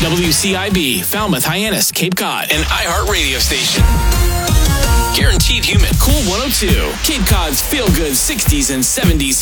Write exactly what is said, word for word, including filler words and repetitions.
W C I B, Falmouth, Hyannis, Cape Cod. An iHeart radio station. Guaranteed human. Cool one oh two, Cape Cod's feel-good sixties and seventies